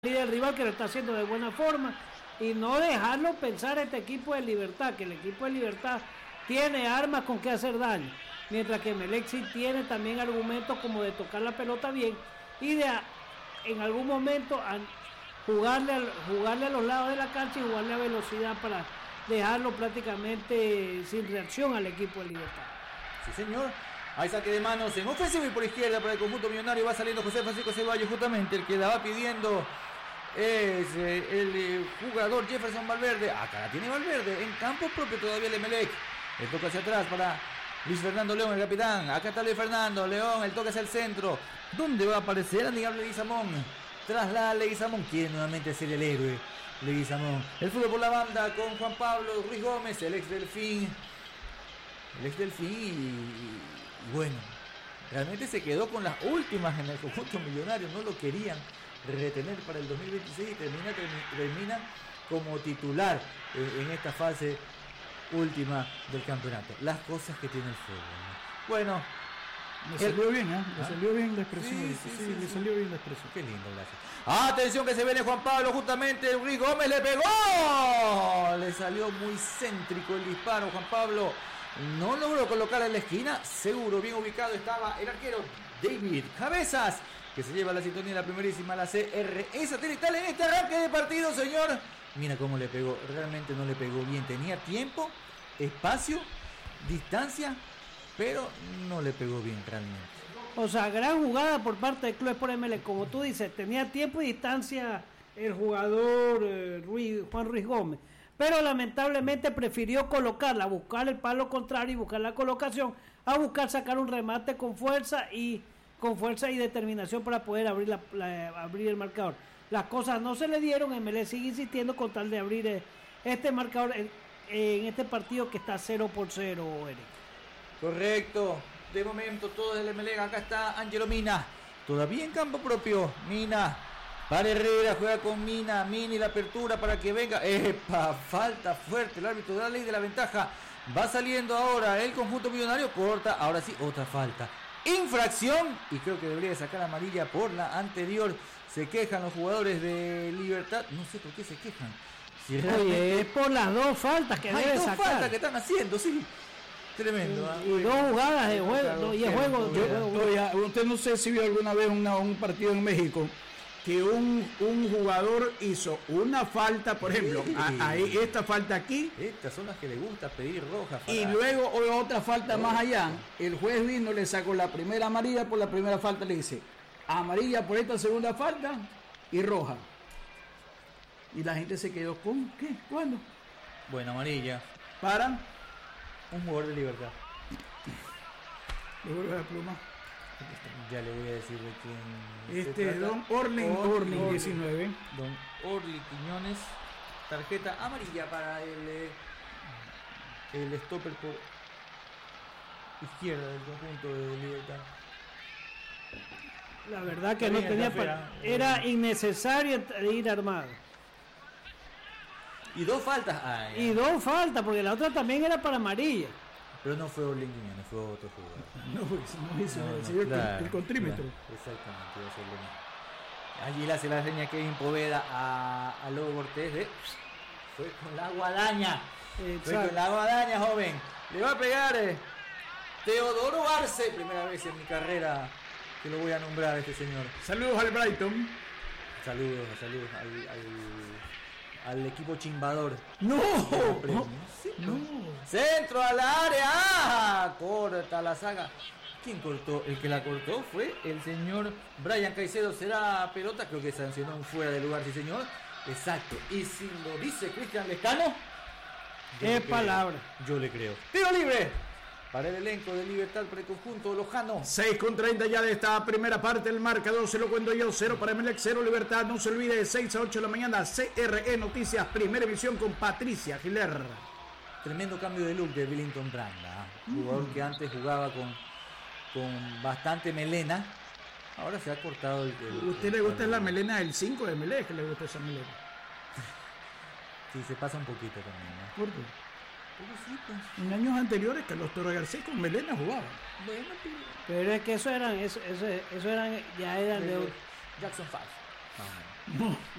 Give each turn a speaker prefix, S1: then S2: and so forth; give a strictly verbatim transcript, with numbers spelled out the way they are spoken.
S1: del rival, que lo está haciendo de buena forma, y no dejarlo pensar este equipo de Libertad, que el equipo de Libertad tiene armas con que hacer daño, mientras que Emelec sí tiene también argumentos como de tocar la pelota bien y de a, en algún momento a, jugarle, a, jugarle a los lados de la cancha y jugarle a velocidad para dejarlo prácticamente sin reacción al equipo de Libertad.
S2: Sí, señor. Hay saque de manos en ofensiva y por izquierda para el conjunto millonario. Va saliendo José Francisco Ceballos, justamente el que la va pidiendo es eh, el eh, jugador Jefferson Valverde. Acá la tiene Valverde en campo propio todavía el Emelec. El toque hacia atrás para Luis Fernando León, el capitán. Acá está Luis Fernando León, el toque hacia el centro. ¿Dónde va a aparecer amigable Leguizamón? Traslada Leguizamón, quiere nuevamente ser el héroe Leguizamón. El fútbol por la banda con Juan Pablo Ruiz Gómez, el ex Delfín. El ex Delfín y, y bueno, realmente se quedó con las últimas en el conjunto millonario. No lo querían retener para el dos mil veintiséis y termina, termina como titular eh, en esta fase última del campeonato. Las cosas que tiene el fútbol, ¿no? Bueno,
S3: le salió el, bien, ¿eh? Le ¿ah? salió bien la expresión.
S2: Sí, sí, sí,
S3: sí, le
S2: sí.
S3: salió bien la expresión.
S2: Qué lindo, gracias. Atención que se viene Juan Pablo, justamente Ruiz Gómez le pegó. Le salió muy céntrico el disparo, Juan Pablo. No logró colocar en la esquina. Seguro, bien ubicado estaba el arquero David Cabezas, que se lleva la sintonía de la primerísima, la C R E satelital en este arranque de partido, señor. Mira cómo le pegó. Realmente no le pegó bien. Tenía tiempo, espacio, distancia, pero no le pegó bien realmente.
S1: O sea, gran jugada por parte del Club Sport Emelec. Como tú dices, tenía tiempo y distancia el jugador eh, Ruiz, Juan Ruiz Gómez, pero lamentablemente prefirió colocarla, buscar el palo contrario y buscar la colocación, a buscar sacar un remate con fuerza y con fuerza y determinación para poder abrir la, la, abrir el marcador. Las cosas no se le dieron. Emelec sigue insistiendo con tal de abrir eh, este marcador en, en este partido que está cero por cero, Eric.
S2: Correcto. De momento todo el Emelec. Acá está Ángelo Mina, todavía en campo propio. Mina para Herrera, juega con Mina. Mina y la apertura para que venga. ¡Epa! Falta fuerte. El árbitro de la ley de la ventaja. Va saliendo ahora el conjunto millonario. Corta. Ahora sí, otra falta. Infracción. Y creo que debería sacar amarilla por la anterior. Se quejan los jugadores de Libertad. No sé por qué se quejan.
S1: Si Oye, es por las dos faltas que debe sacar. Hay dos faltas
S2: que están haciendo, sí. Tremendo.
S1: Y, ¿eh? y dos jugadas de juego. No, y el juego.
S3: Yo, juego. Oye, usted no sé si vio alguna vez una, un partido en México que un, un jugador hizo una falta, por ejemplo, sí. a, a esta falta aquí.
S2: Estas son las que le gusta pedir rojas.
S3: Y luego otra falta más allá. El juez vino, le sacó la primera amarilla por la primera falta, le dice amarilla por esta segunda falta y roja. Y la gente se quedó con ¿qué? ¿Cuándo?
S2: Bueno, amarilla.
S3: Para
S2: un jugador de Libertad.
S3: Le vuelve la pluma.
S2: Ya le voy a decir de quién.
S3: Este es Don Orling, Orling diecinueve.
S2: Don Orling Quiñones. Tarjeta amarilla para el, el stopper por izquierda del conjunto de Libertad.
S1: La verdad que no tenía para... Era innecesario ir armado.
S2: Y dos faltas. Ah,
S1: y dos faltas, porque la otra también era para amarilla.
S2: Pero no fue Orling Quiñones, fue otro jugador.
S3: No, no hizo, no, no, no, claro, el, el contrímetro.
S2: Claro, exactamente, iba a ser lo mismo. Allí le hace la seña Kevin Poveda a, a Lobo Cortés de... Fue con la guadaña. Exacto. Fue con la guadaña, joven. Le va a pegar eh, Teodoro Arce. Primera vez en mi carrera que lo voy a nombrar a este señor.
S3: Saludos al Brighton.
S2: Saludos, saludos al, al, al equipo chimbador.
S3: ¡No! No,
S2: sí, no. Centro a la área. ¡Ah! Corta la saga. ¿Quién cortó? El que la cortó fue el señor Brian Caicedo. ¿Será pelota? Creo que sancionó un fuera de lugar, sí señor. Exacto. Y si lo dice Cristian Lescano,
S1: es palabra.
S2: Yo le creo. Tiro libre para el elenco de Libertad, para el conjunto lojano.
S3: seis con treinta ya de esta primera parte. El marcador se lo cuento yo. cero para Emelec, cero Libertad. No se olvide, de seis a ocho de la mañana, C R E Noticias, primera emisión con Patricia Giler.
S2: Tremendo cambio de look de Billington Branda. Jugador mm. que antes jugaba con, con bastante melena. Ahora se ha cortado el... el
S3: ¿Usted el, le gusta el, la melena del cinco de Emelec? ¿Que le gusta esa melena?
S2: Sí, se pasa un poquito también, ¿no?
S3: ¿Por qué? Pobrecito. En años anteriores que los Toro Garcés con melena jugaban.
S1: Bueno, pero... pero es que eso eran, eso, eso, eso eran, ya eran de...
S2: Jackson Five.
S3: No.